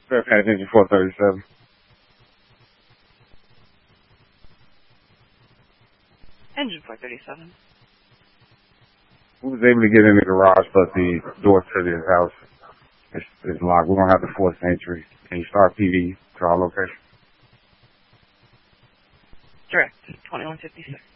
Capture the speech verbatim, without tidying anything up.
Fairfax Engine four thirty-seven. Engine four thirty-seven. We was able to get in the garage, but the door to the house is, is locked. We don't have the forced entry. Can you start P V to our location? Direct, twenty-one fifty-six.